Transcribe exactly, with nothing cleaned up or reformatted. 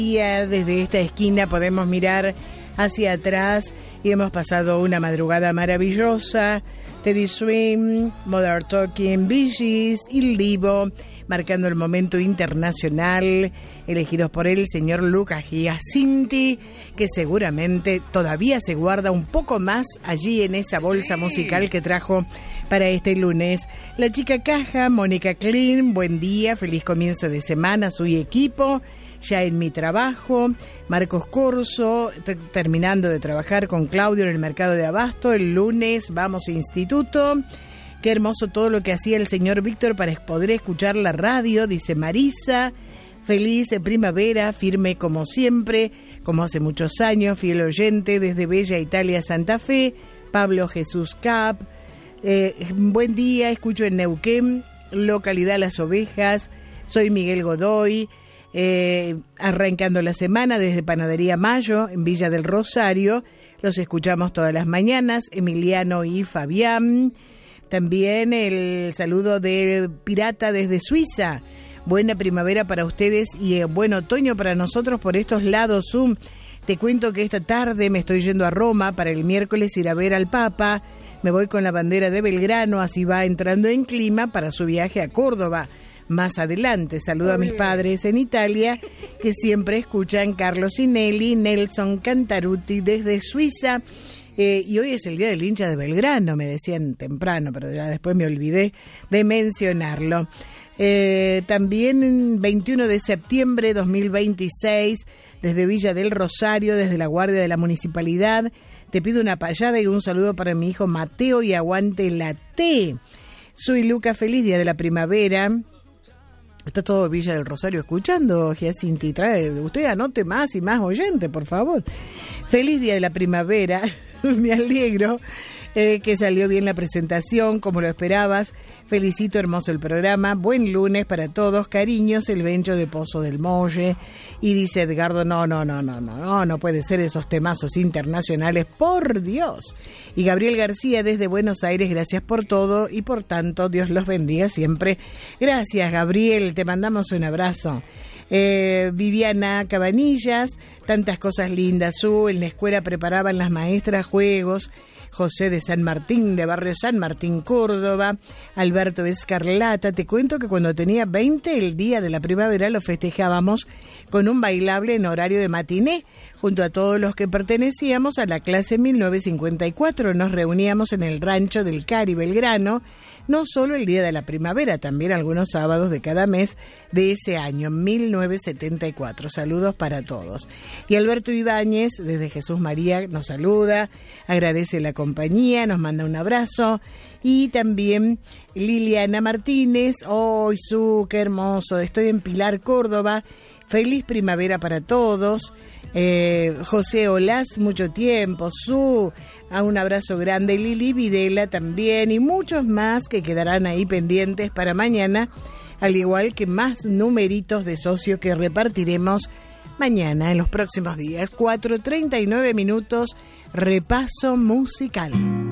Desde esta esquina podemos mirar hacia atrás y hemos pasado una madrugada maravillosa. Teddy Swim, Modern Talking, Bee Gees y Livo, marcando el momento internacional, elegidos por el señor Lucas Giacinti, que seguramente todavía se guarda un poco más allí en esa bolsa musical que trajo para este lunes. La chica caja, Mónica Klein, buen día, feliz comienzo de semana a su equipo. Ya en mi trabajo, Marcos Corso, t- terminando de trabajar con Claudio en el mercado de Abasto, el lunes vamos a instituto. Qué hermoso todo lo que hacía el señor Víctor para poder escuchar la radio, dice Marisa. Feliz primavera, firme como siempre, como hace muchos años, fiel oyente desde Bella Italia, Santa Fe. Pablo Jesús Cap, eh, buen día, escucho en Neuquén, localidad Las Ovejas. Soy Miguel Godoy. Eh, arrancando la semana desde Panadería Mayo en Villa del Rosario, los escuchamos todas las mañanas, Emiliano y Fabián. También el saludo de Pirata desde Suiza, buena primavera para ustedes y eh, buen otoño para nosotros por estos lados. Zoom. Te cuento que esta tarde me estoy yendo a Roma para el miércoles ir a ver al Papa, me voy con la bandera de Belgrano, así va entrando en clima para su viaje a Córdoba. Más adelante, saludo a mis padres en Italia, que siempre escuchan Carlos Sinelli, Nelson Cantaruti desde Suiza. Eh, y hoy es el día del hincha de Belgrano, me decían temprano, pero ya después me olvidé de mencionarlo. Eh, también veintiuno de septiembre de dos mil veintiséis, desde Villa del Rosario, desde la Guardia de la Municipalidad, te pido una payada y un saludo para mi hijo Mateo y aguante la T. Soy Luca, feliz día de la primavera. Está todo Villa del Rosario escuchando, Giacinti. Trae, usted anote más y más oyente, por favor. Feliz día de la primavera. Me alegro eh, que salió bien la presentación, como lo esperabas. Felicito, hermoso el programa. Buen lunes para todos. Cariños, el Bencho de Pozo del Molle. Y dice Edgardo, no, no, no, no, no, no, no puede ser esos temazos internacionales, por Dios. Y Gabriel García desde Buenos Aires, gracias por todo y por tanto, Dios los bendiga siempre. Gracias, Gabriel, te mandamos un abrazo. Eh, Viviana Cabanillas, tantas cosas lindas. Su, en la escuela preparaban las maestras juegos. José de San Martín, de Barrio San Martín, Córdoba. Alberto Escarlata, te cuento que cuando tenía veinte, el día de la primavera lo festejábamos con un bailable en horario de matiné. Junto a todos los que pertenecíamos a la clase mil novecientos cincuenta y cuatro, nos reuníamos en el rancho del Cari Belgrano, no solo el día de la primavera, también algunos sábados de cada mes de ese año, mil novecientos setenta y cuatro. Saludos para todos. Y Alberto Ibáñez, desde Jesús María, nos saluda, agradece la compañía, nos manda un abrazo. Y también Liliana Martínez, ¡oh, su, qué hermoso! Estoy en Pilar, Córdoba. Feliz primavera para todos. Eh, José Olaz, mucho tiempo. Su, a un abrazo grande. Lili Videla también y muchos más que quedarán ahí pendientes para mañana, al igual que más numeritos de socios que repartiremos mañana en los próximos días. cuatro treinta y nueve minutos, repaso musical.